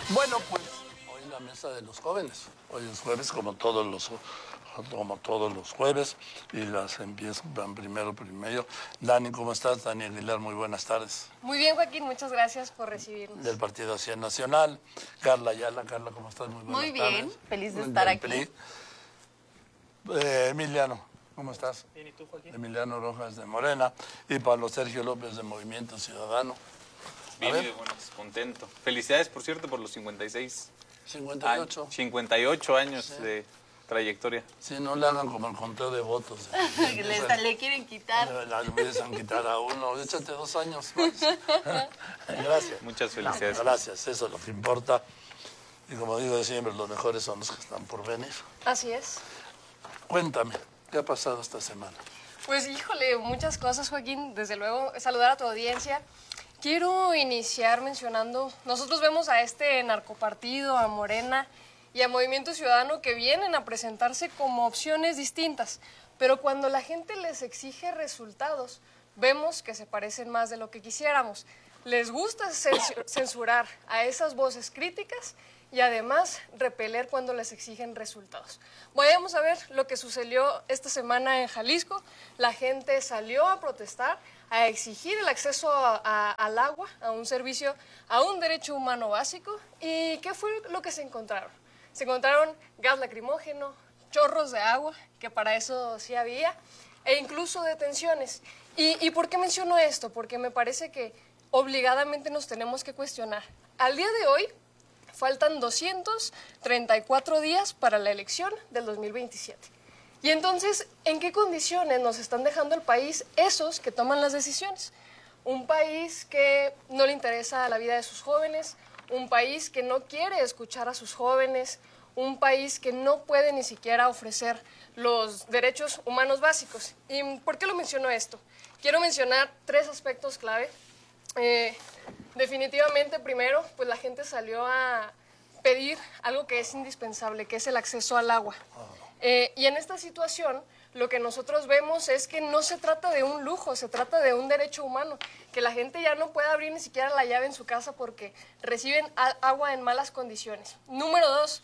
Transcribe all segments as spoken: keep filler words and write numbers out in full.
Bueno, pues hoy la mesa de los jóvenes. Hoy es jueves como todos los como todos los jueves y las empiezan primero primero. Dani, ¿cómo estás? Dani Aguilar, muy buenas tardes. Muy bien, Joaquín, muchas gracias por recibirnos. Del Partido Acción Nacional. Carla Ayala, Carla, ¿cómo estás? Muy buenas Muy tardes. bien, feliz de estar Del aquí. P R I. Eh, Emiliano, ¿cómo estás? Bien, ¿y tú, Joaquín? Emiliano Rojas de Morena y Pablo Sergio López de Movimiento Ciudadano. Bien, y de buenas, contento. Felicidades, por cierto, por los cincuenta y seis cincuenta y ocho. años, cincuenta y ocho años Sí. de trayectoria. Sí, no le hagan como el conteo de votos. Le, le quieren quitar. La empiezan a quitar a uno. Échate dos años más. Gracias. Muchas felicidades. No, gracias, eso es lo que importa. Y como digo siempre, los mejores son los que están por venir. Así es. Cuéntame, ¿qué ha pasado esta semana? Pues híjole, muchas cosas, Joaquín. Desde luego, saludar a tu audiencia. Quiero iniciar mencionando, nosotros vemos a este narcopartido, a Morena y a Movimiento Ciudadano que vienen a presentarse como opciones distintas, pero cuando la gente les exige resultados, vemos que se parecen más de lo que quisiéramos. Les gusta censurar a esas voces críticas y además repeler cuando les exigen resultados. Vayamos a ver lo que sucedió esta semana en Jalisco. La gente salió a protestar, a exigir el acceso a, a, al agua, a un servicio, a un derecho humano básico. ¿Y qué fue lo que se encontraron? Se encontraron gas lacrimógeno, chorros de agua, que para eso sí había, e incluso detenciones. ¿Y, y por qué menciono esto? Porque me parece que obligadamente nos tenemos que cuestionar. Al día de hoy, faltan doscientos treinta y cuatro días para la elección del dos mil veintisiete. Y entonces, ¿en qué condiciones nos están dejando el país esos que toman las decisiones? Un país que no le interesa la vida de sus jóvenes, un país que no quiere escuchar a sus jóvenes, un país que no puede ni siquiera ofrecer los derechos humanos básicos. ¿Y por qué lo menciono esto? Quiero mencionar tres aspectos clave. Eh, definitivamente, primero, pues la gente salió a pedir algo que es indispensable, que es el acceso al agua. Eh, y en esta situación, lo que nosotros vemos es que no se trata de un lujo, se trata de un derecho humano, que la gente ya no puede abrir ni siquiera la llave en su casa porque reciben agua en malas condiciones. Número dos,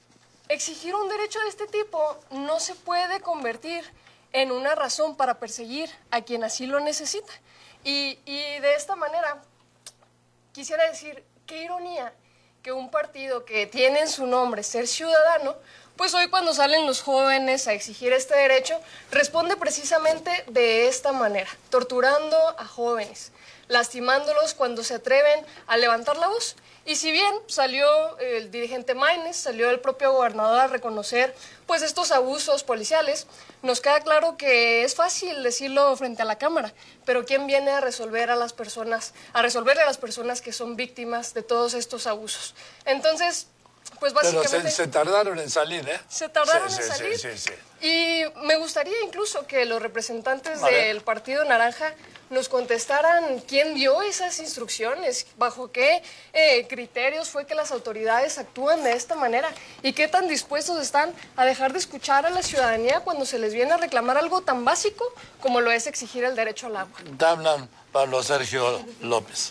exigir un derecho de este tipo no se puede convertir en una razón para perseguir a quien así lo necesita. Y, y de esta manera, quisiera decir, qué ironía que un partido que tiene en su nombre ser ciudadano, pues hoy cuando salen los jóvenes a exigir este derecho, responde precisamente de esta manera, torturando a jóvenes, lastimándolos cuando se atreven a levantar la voz. Y si bien salió el dirigente Maínez, salió el propio gobernador a reconocer pues estos abusos policiales, nos queda claro que es fácil decirlo frente a la cámara, pero ¿quién viene a resolver a las personas, a resolverle a las personas que son víctimas de todos estos abusos? Entonces, pues básicamente... Pero se, se tardaron en salir, ¿eh? Se tardaron sí, en sí, salir. Sí, sí, sí. Y me gustaría incluso que los representantes A ver. del Partido Naranja nos contestaran quién dio esas instrucciones, bajo qué eh, criterios fue que las autoridades actúan de esta manera y qué tan dispuestos están a dejar de escuchar a la ciudadanía cuando se les viene a reclamar algo tan básico como lo es exigir el derecho al agua. Te hablan Pablo Sergio López.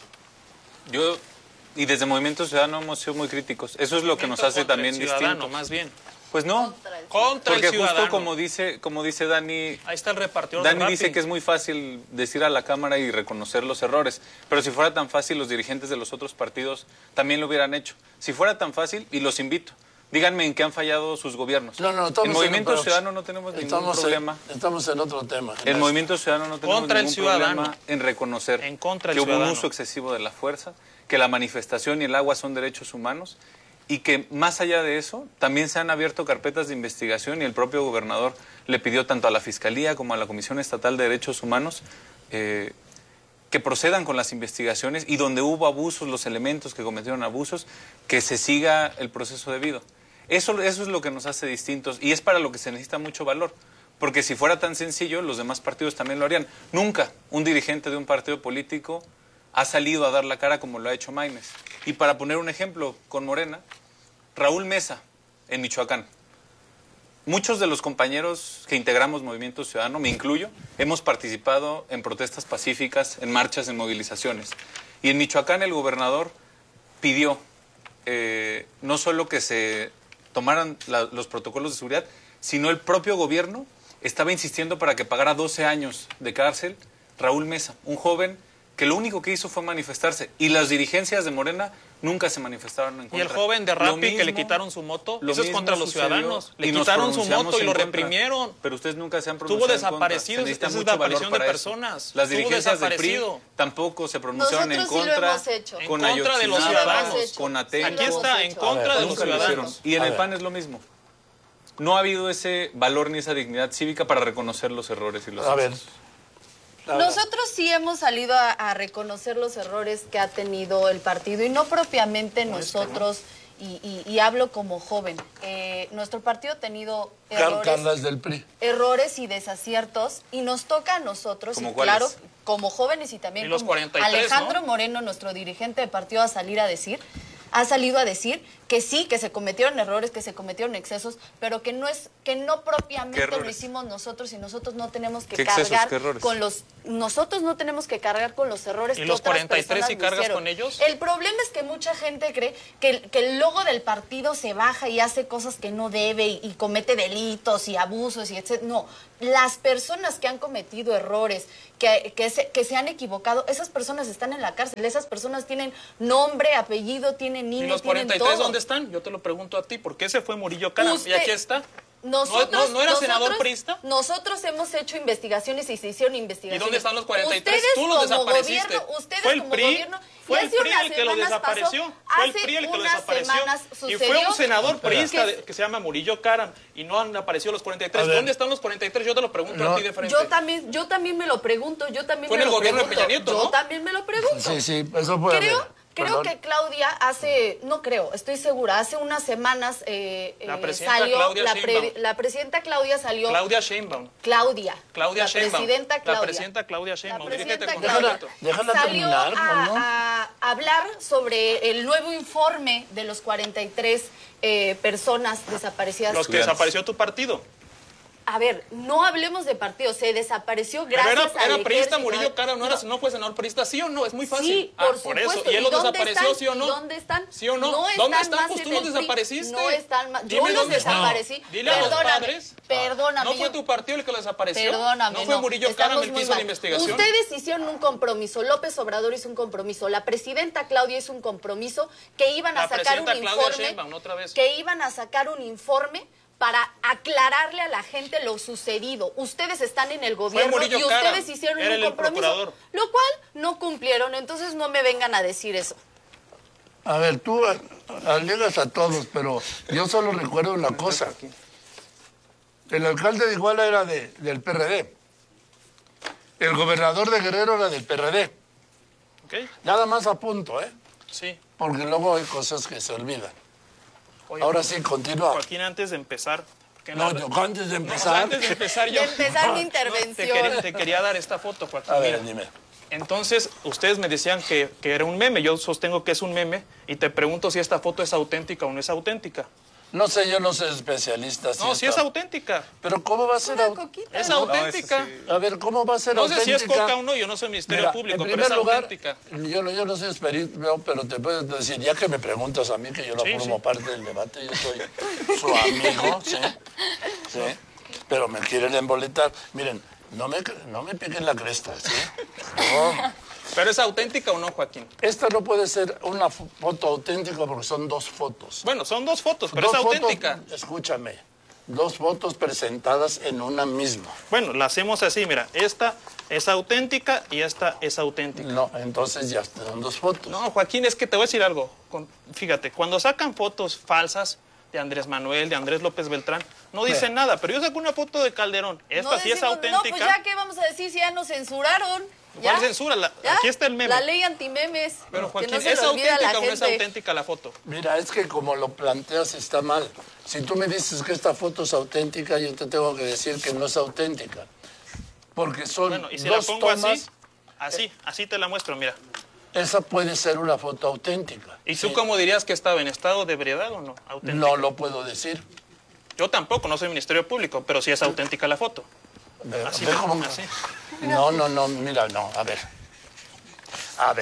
Yo, y desde Movimiento Ciudadano hemos sido muy críticos. Eso es lo que nos hace Contra también el ciudadano, distintos. más bien. Pues no, Contra el Contra porque el ciudadano. justo como dice, como dice Dani, Ahí está el repartidor de Dani Rappi. dice que es muy fácil decir a la Cámara y reconocer los errores, pero si fuera tan fácil, los dirigentes de los otros partidos también lo hubieran hecho. Si fuera tan fácil, y los invito, díganme en qué han fallado sus gobiernos. No, no, estamos en Movimiento en, Ciudadano no tenemos ningún estamos problema. En, estamos en otro tema. En el Movimiento Ciudadano no tenemos Contra el ningún ciudadano. problema en reconocer En contra del que hubo un ciudadano. uso excesivo de la fuerza, que la manifestación y el agua son derechos humanos, y que más allá de eso también se han abierto carpetas de investigación y el propio gobernador le pidió tanto a la Fiscalía como a la Comisión Estatal de Derechos Humanos eh, que procedan con las investigaciones y donde hubo abusos, los elementos que cometieron abusos, que se siga el proceso debido. Eso, eso es lo que nos hace distintos y es para lo que se necesita mucho valor. Porque si fuera tan sencillo, los demás partidos también lo harían. Nunca un dirigente de un partido político ha salido a dar la cara como lo ha hecho Maínez. Y para poner un ejemplo con Morena, Raúl Mesa, en Michoacán. Muchos de los compañeros que integramos Movimiento Ciudadano, me incluyo, hemos participado en protestas pacíficas, en marchas, en movilizaciones. Y en Michoacán el gobernador pidió eh, no solo que se tomaran la, los protocolos de seguridad, sino el propio gobierno estaba insistiendo para que pagara doce años de cárcel Raúl Mesa, un joven que lo único que hizo fue manifestarse, y las dirigencias de Morena nunca se manifestaron en contra. Y el joven de Lo Rappi que le mismo- quitaron su moto, lo eso es mismo contra los sucedió, ciudadanos. Le y nos quitaron su pronunciamos moto y en lo contra. reprimieron. Pero ustedes nunca se han Tuvo pronunciado en contra. desaparecidos, Se necesita esa es mucho valor desaparición de para eso. personas. Las Tuvo dirigencias del P R I desaparecido. tampoco se pronunciaron en Nosotros sí lo contra. hemos hecho. En Con contra de los Ayotzinapa, ciudadanos. con Sí, Atenco. lo Aquí hemos está, en hecho. contra A ver, de los Nunca lo hicieron. ciudadanos. Y en A el ver. P A N es lo mismo. No ha habido ese valor ni esa dignidad cívica para reconocer los errores y los A ver. excesos. Nosotros sí hemos salido a, a reconocer los errores que ha tenido el partido y no propiamente nosotros, y, y- y hablo como joven. Eh, nuestro partido ha tenido Car- errores, Carla es del P R I. errores y desaciertos y nos toca a nosotros, ¿Cómo y cuáles? claro, como jóvenes y también Y los como cuarenta y tres, Alejandro ¿no? Moreno, nuestro dirigente de partido, a salir a decir, ha salido a decir que sí, que se cometieron errores, que se cometieron excesos, pero que no es, que no ¿Qué propiamente lo errores? hicimos nosotros y nosotros no tenemos que ¿Qué excesos, cargar qué errores? con los, nosotros no tenemos que cargar con los errores ¿Y que los otras cuarenta y tres personas sí lo cargas hicieron. con ellos? El problema es que mucha gente cree que, el- que el logo del partido se baja y hace cosas que no debe y, y comete delitos y abusos y etcétera. No, las personas que han cometido errores, que, que, se, que se han equivocado, esas personas están en la cárcel, esas personas tienen nombre, apellido, tienen ¿Y niños, los tienen cuarenta y tres todo. dónde están? Yo te lo pregunto a ti. ¿Por qué se fue Murillo Caram? Usted- Y aquí está. Nosotros, ¿No, no, no era nosotros- senador priista? Nosotros hemos hecho investigaciones y se hicieron investigaciones. ¿Y dónde están los cuarenta y tres? Ustedes Tú los como desapareciste. gobierno, ustedes Fue el como P R I, gobierno, y fue el hace P R I unas el que lo semanas desapareció. pasó, Fue el hace P R I el que lo unas desapareció. semanas Y sucedió fue un senador que- priista de- que se llama Murillo Caram y no han aparecido los cuarenta y tres. A ver. ¿Dónde están los cuarenta y tres? Yo te lo pregunto No. a ti de frente. Yo también, yo también me lo pregunto, yo también Fue me en el lo gobierno de pregunto. Peña Nieto, Yo ¿no? también me lo pregunto. Sí, sí, eso puede Creo, haber. creo Perdón. que Claudia hace, no creo, estoy segura, hace unas semanas eh, La eh, presidenta salió, Claudia la, Sheinbaum. la presidenta Claudia salió, Claudia Sheinbaum. Claudia, Claudia la Sheinbaum. presidenta Claudia. La presidenta Claudia La Sheinbaum. presidenta Dirígete con Claudia respeto. Déjala salió terminar, a, ¿no? a hablar sobre el nuevo informe de los cuarenta y tres eh, personas desaparecidas. Los que desapareció tu partido. A ver, no hablemos de partidos, se desapareció Pero gracias era, al era priista, ejército. Murillo Caram, no, era, no fue senador priista, ¿sí o no? Es muy fácil. Sí, Ah, por por supuesto. eso. ¿Y él los dónde desapareció, están? sí o no? ¿Dónde están? ¿Sí o no? No ¿Dónde están están? más Pues en tú los el P R I. desapareciste. No están más. Yo Dime los dónde están. desaparecí. Dile a los Perdóname, padres. perdóname. ¿No fue yo- tu partido el que lo desapareció? Perdóname, ¿No fue Murillo Caram estamos el que muy hizo la mal. investigación? Ustedes hicieron un compromiso, López Obrador hizo un compromiso, la presidenta Claudia hizo un compromiso que iban a La sacar un presidenta Claudia informe, Sheinbaum, otra vez. que iban a sacar un informe para aclararle a la gente lo sucedido. Ustedes están en el gobierno Murillo y Caram, ustedes hicieron era un el compromiso, procurador. lo cual no cumplieron, entonces no me vengan a decir eso. A ver, tú a- alegas a todos, pero yo solo recuerdo una cosa. El alcalde de Iguala era de, del P R D. El gobernador de Guerrero era del P R D. ¿Ok? Nada más a punto, ¿eh? Sí. Porque luego hay cosas que se olvidan. Oye, Ahora sí, continúa. Joaquín, antes de empezar... que No, nada- yo antes de No, empezar... antes de empezar yo... De empezar mi No, intervención. te, quería, te quería dar esta foto, Joaquín. A ver, Mira. dime. Entonces, ustedes me decían que, que era un meme. Yo sostengo que es un meme y te pregunto si esta foto es auténtica o no es auténtica. No sé, yo no soy especialista. No, sí es está- auténtica. Pero ¿cómo va a ser Una auténtica? coquita. Es No, auténtica. eso sí. A ver, ¿cómo va a ser No sé auténtica? si es coca o no, yo no soy Ministerio Mira, Público, en pero primer es lugar, auténtica. yo, no- yo no soy experto, pero te puedo decir, ya que me preguntas a mí, que yo no Sí, formo sí. parte del debate, yo soy su amigo, ¿sí? ¿Sí? Pero me quieren emboletar. Miren, no me, no me piquen la cresta, ¿sí? No. ¿Pero es auténtica o no, Joaquín? Esta no puede ser una fo- foto auténtica porque son dos fotos. Bueno, son dos fotos, pero Dos es fotos- auténtica. escúchame, dos fotos presentadas en una misma. Bueno, la hacemos así, mira. Esta es auténtica y esta es auténtica. No, entonces ya son dos fotos. No, Joaquín, es que te voy a decir algo. Con- fíjate, cuando sacan fotos falsas de Andrés Manuel, de Andrés López Beltrán, no dicen nada. Pero yo saco una foto de Calderón. Esta No sí es decimos- auténtica. No, pues ya, ¿qué vamos a decir si ya nos censuraron? ¿Cuál ¿Ya? censura? La- ¿Ya? aquí está el meme. La ley antimemes. Pero que Joaquín, no se ¿es le olvide a la auténtica o no es gente. auténtica la foto? Mira, es que como lo planteas está mal. Si tú me dices que esta foto es auténtica, yo te tengo que decir que no es auténtica. Porque son Bueno, y si la dos pongo tomas, así, así, así te la muestro, mira. esa puede ser una foto auténtica. ¿Y tú Sí. cómo dirías que estaba en estado de ebriedad o no? Auténtica. No lo puedo decir. Yo tampoco, no soy Ministerio Público, pero sí es auténtica la foto. Ve- Así, ve cómo- así. No, no, no, mira, no, a ver. A ver,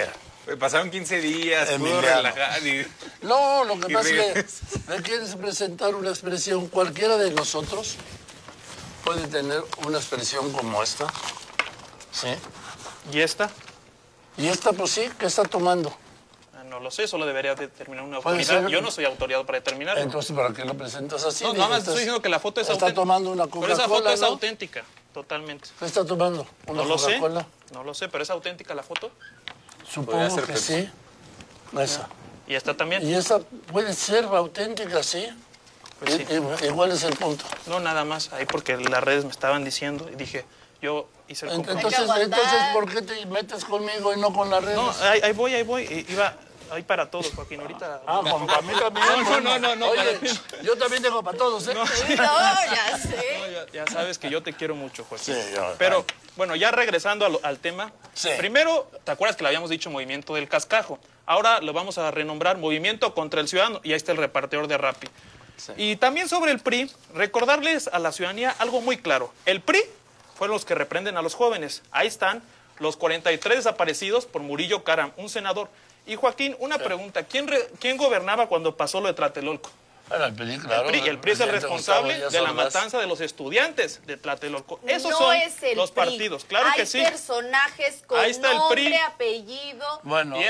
Pasaron quince días, pudo Emiliano. relajar y... No, lo que Y pasa es regresas. que me quieres presentar una expresión, cualquiera de nosotros puede tener una expresión como esta, ¿sí? ¿Y esta? Y esta, pues sí, ¿qué está tomando? Ah, No lo sé, solo debería determinar una Puede autoridad. ser. Yo no soy autoridad para determinarlo. Entonces, ¿para qué lo presentas así? No, Digo, nada más estás- estoy diciendo que la foto es Está auténtica. tomando una Pero esa foto Coca-Cola, es ¿no? auténtica, totalmente. ¿Qué está tomando? ¿Una No lo sé, Coca-Cola? no lo sé, pero es auténtica la foto. Podría Supongo ser que Pepsi. sí. Esa. Y esta también. Y esa puede ser auténtica, sí. Pues sí. I- Igual es el punto. No, nada más, ahí porque las redes me estaban diciendo y dije, yo hice el Ent- compromiso. Entonces, aguantar. entonces, ¿por qué te metes conmigo y no con las redes? No, ahí, ahí voy, ahí voy. I- Iba ahí para todos, Joaquín, ahorita. Ah, con para mí también. No, no, bueno. no, no, no, Oye, para ti. yo también tengo para todos, ¿eh? No, ya sé. No, ya, ya sabes que yo te quiero mucho, Joaquín. Sí, ya, Pero, bueno, ya regresando al, al tema. Sí. Primero, ¿te acuerdas que le habíamos dicho Movimiento del Cascajo? Ahora lo vamos a renombrar Movimiento contra el Ciudadano. Y ahí está el repartidor de Rappi. Y también sobre el P R I, recordarles a la ciudadanía algo muy claro. El P R I fueron los que reprenden a los jóvenes. Ahí están los cuarenta y tres desaparecidos por Murillo Karam, un senador. Y Joaquín, una pregunta. ¿Quién, re- ¿Quién gobernaba cuando pasó lo de Tlatelolco? Era el P R I, claro. El P R I, el P R I es el presidente responsable Gustavo de la Díaz Ordaz. matanza de los estudiantes de Tlatelolco. Esos no son es el los P R I. partidos. Claro Hay que sí. personajes con Ahí está el P R I. nombre, apellido. Bueno, Y